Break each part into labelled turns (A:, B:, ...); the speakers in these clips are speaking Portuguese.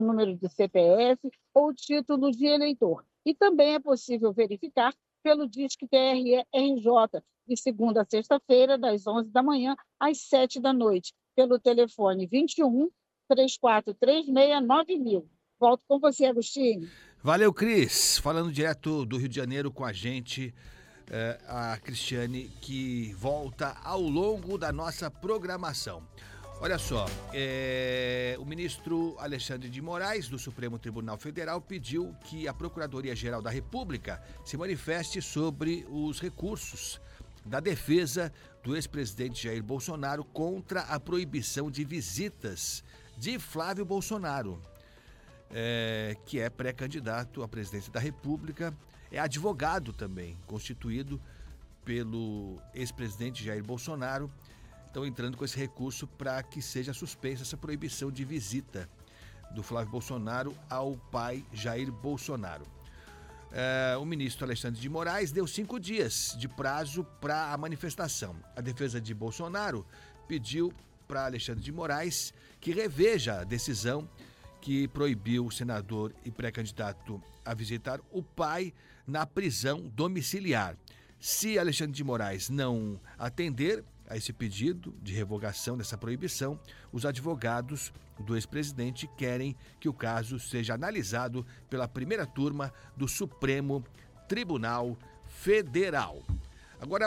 A: número de CPF ou título de eleitor. E também é possível verificar pelo Disque TRE-RJ, de segunda a sexta-feira, das 11 da manhã às 7 da noite, pelo telefone 21 3436 9000. Volto com você, Agostinho.
B: Valeu, Cris. Falando direto do Rio de Janeiro com a gente, a Cristiane, que volta ao longo da nossa programação. Olha só, o ministro Alexandre de Moraes, do Supremo Tribunal Federal, pediu que a Procuradoria-Geral da República se manifeste sobre os recursos da defesa do ex-presidente Jair Bolsonaro contra a proibição de visitas de Flávio Bolsonaro, que é pré-candidato à presidência da República, é advogado também, constituído pelo ex-presidente Jair Bolsonaro. Estão entrando com esse recurso para que seja suspensa essa proibição de visita do Flávio Bolsonaro ao pai Jair Bolsonaro. O ministro Alexandre de Moraes deu 5 dias de prazo para a manifestação. A defesa de Bolsonaro pediu para Alexandre de Moraes que reveja a decisão que proibiu o senador e pré-candidato a visitar o pai na prisão domiciliar. Se Alexandre de Moraes não atender a esse pedido de revogação dessa proibição, os advogados do ex-presidente querem que o caso seja analisado pela primeira turma do Supremo Tribunal Federal. Agora,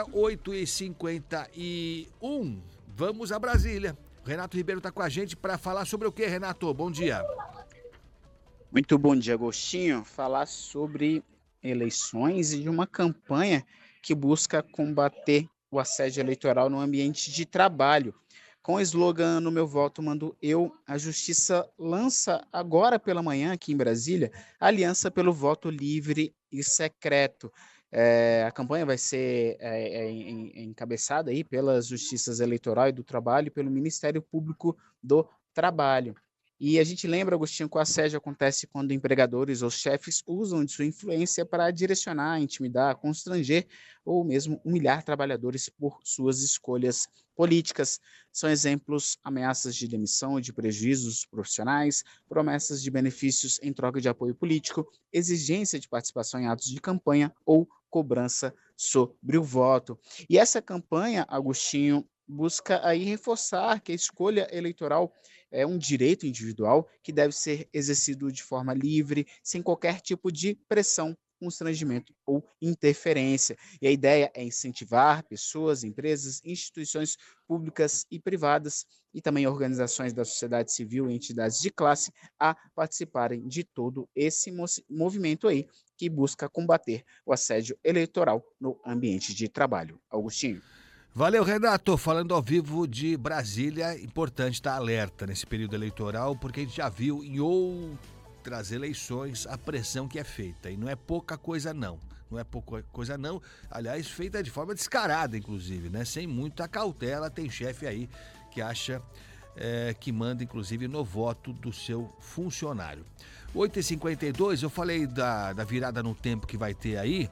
B: 8h51, vamos a Brasília. O Renato Ribeiro está com a gente para falar sobre o que, Renato? Bom dia.
C: Muito bom dia, Agostinho. Falar sobre eleições e de uma campanha que busca combater o assédio eleitoral no ambiente de trabalho. Com o slogan "No meu voto mando eu", a Justiça lança agora pela manhã, aqui em Brasília, a Aliança pelo Voto Livre e Secreto. A campanha vai ser encabeçada aí pelas Justiças Eleitoral e do Trabalho e pelo Ministério Público do Trabalho. E a gente lembra, Agostinho, que o assédio acontece quando empregadores ou chefes usam de sua influência para direcionar, intimidar, constranger ou mesmo humilhar trabalhadores por suas escolhas políticas. São exemplos ameaças de demissão e de prejuízos profissionais, promessas de benefícios em troca de apoio político, exigência de participação em atos de campanha ou cobrança sobre o voto. E essa campanha, Agostinho, busca aí reforçar que a escolha eleitoral é um direito individual que deve ser exercido de forma livre, sem qualquer tipo de pressão, constrangimento ou interferência. E a ideia é incentivar pessoas, empresas, instituições públicas e privadas e também organizações da sociedade civil e entidades de classe a participarem de todo esse movimento aí que busca combater o assédio eleitoral no ambiente de trabalho. Agostinho.
B: Valeu, Renato. Falando ao vivo de Brasília, importante estar alerta nesse período eleitoral, porque a gente já viu em outras eleições a pressão que é feita. E não é pouca coisa, não. Não é pouca coisa, não. Aliás, feita de forma descarada, inclusive, né? Sem muita cautela. Tem chefe aí que acha que manda, inclusive, no voto do seu funcionário. 8h52, eu falei da virada no tempo que vai ter aí.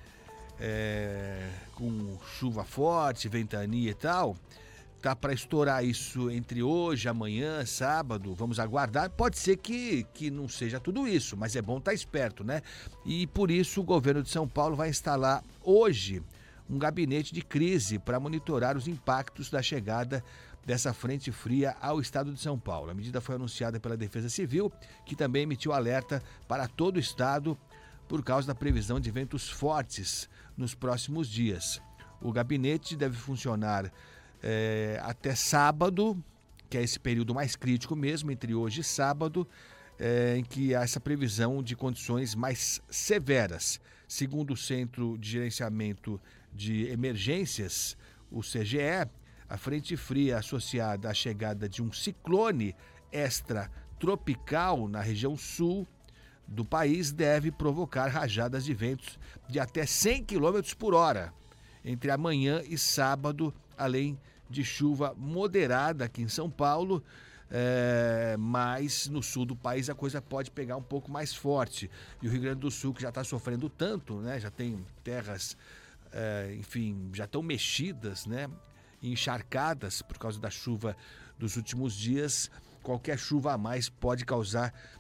B: Com chuva forte, ventania e tal, tá para estourar isso entre hoje, amanhã, sábado, vamos aguardar. Pode ser que não seja tudo isso, mas é bom estar esperto, né? E por isso o governo de São Paulo vai instalar hoje um gabinete de crise para monitorar os impactos da chegada dessa frente fria ao estado de São Paulo. A medida foi anunciada pela Defesa Civil, que também emitiu alerta para todo o estado por causa da previsão de ventos fortes nos próximos dias. O gabinete deve funcionar até sábado, que é esse período mais crítico mesmo, entre hoje e sábado, em que há essa previsão de condições mais severas. Segundo o Centro de Gerenciamento de Emergências, o CGE, a frente fria associada à chegada de um ciclone extratropical na região sul do país deve provocar rajadas de ventos de até 100 km por hora entre amanhã e sábado, além de chuva moderada aqui em São Paulo, mas no sul do país a coisa pode pegar um pouco mais forte. E o Rio Grande do Sul, que já está sofrendo tanto, né, já tem terras, já estão mexidas, né, encharcadas por causa da chuva dos últimos dias. Qualquer chuva a mais pode causar